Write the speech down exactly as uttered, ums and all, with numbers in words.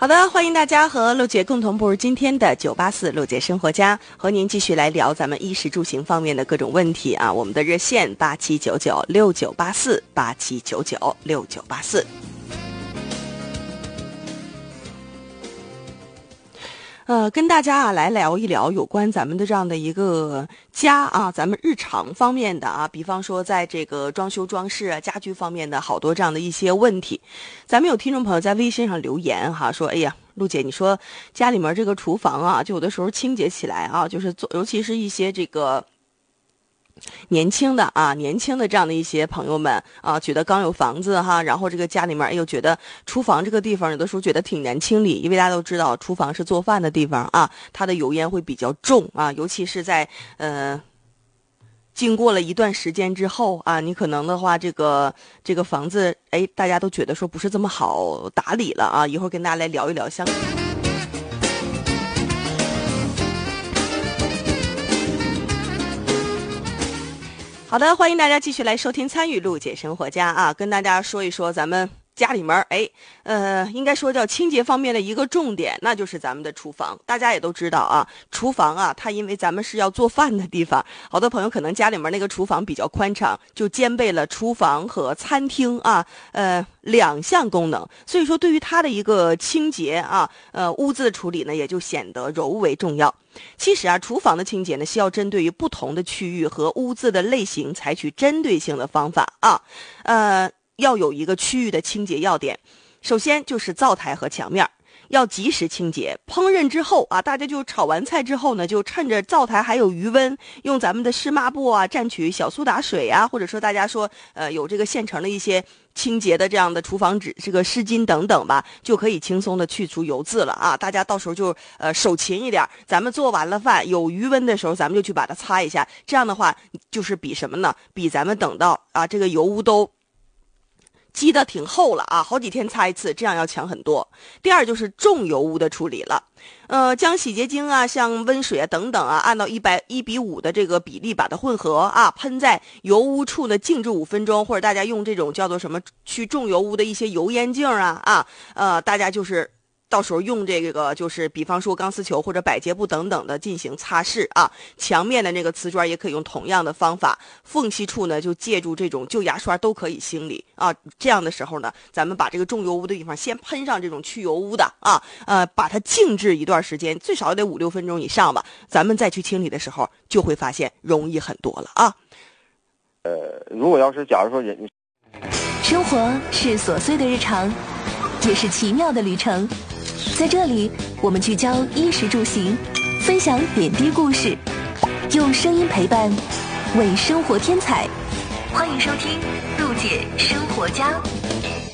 好的，欢迎大家和陆姐共同步入今天的九八四陆姐生活家，和您继续来聊咱们衣食住行方面的各种问题啊。我们的热线八七九九六九八四八七九九六九八四。呃，跟大家啊来聊一聊有关咱们的这样的一个家啊，咱们日常方面的啊，比方说在这个装修装饰啊、家居方面的好多这样的一些问题。咱们有听众朋友在微信上留言哈，说哎呀，陆姐，你说家里面这个厨房啊，就有的时候清洁起来啊，就是做，尤其是一些这个年轻的啊，年轻的这样的一些朋友们啊，觉得刚有房子哈，然后这个家里面哎呦，觉得厨房这个地方有的时候觉得挺难清理，因为大家都知道厨房是做饭的地方啊，它的油烟会比较重啊，尤其是在呃经过了一段时间之后啊，你可能的话这个这个房子哎，大家都觉得说不是这么好打理了啊，一会儿跟大家来聊一聊相。好的，欢迎大家继续来收听参与陆姐生活家啊，跟大家说一说咱们家里面哎，呃，应该说叫清洁方面的一个重点，那就是咱们的厨房。大家也都知道啊，厨房啊，它因为咱们是要做饭的地方，好多朋友可能家里面那个厨房比较宽敞，就兼备了厨房和餐厅啊，呃，两项功能。所以说，对于它的一个清洁啊，呃，污渍的处理呢，也就显得尤为重要。其实啊，厨房的清洁呢，需要针对于不同的区域和污渍的类型，采取针对性的方法啊，呃。要有一个区域的清洁要点，首先就是灶台和墙面，要及时清洁。烹饪之后啊，大家就炒完菜之后呢，就趁着灶台还有余温，用咱们的湿抹布啊，蘸取小苏打水啊，或者说大家说呃有这个现成的一些清洁的这样的厨房纸、这个湿巾等等吧，就可以轻松的去除油渍了啊！大家到时候就呃手勤一点，咱们做完了饭有余温的时候，咱们就去把它擦一下。这样的话，就是比什么呢？比咱们等到啊这个油污都积得挺厚了啊，好几天擦一次，这样要强很多。第二就是重油污的处理了，呃，将洗洁精啊、像温水啊等等啊，按照一百一比五的这个比例把它混合啊，喷在油污处呢，静置五分钟，或者大家用这种叫做什么去重油污的一些油烟镜啊啊，呃，大家就是到时候用这个就是比方说钢丝球或者百洁布等等的进行擦拭啊，墙面的那个瓷砖也可以用同样的方法，缝隙处呢就借助这种旧牙刷都可以清理啊。这样的时候呢，咱们把这个重油污的地方先喷上这种去油污的啊，呃，把它静置一段时间，最少得五六分钟以上吧，咱们再去清理的时候就会发现容易很多了啊。 呃，如果要是假如说人， 生活是琐碎的日常，也是奇妙的旅程。在这里，我们聚焦衣食住行，分享点滴故事，用声音陪伴，为生活添彩。欢迎收听陆姐生活家。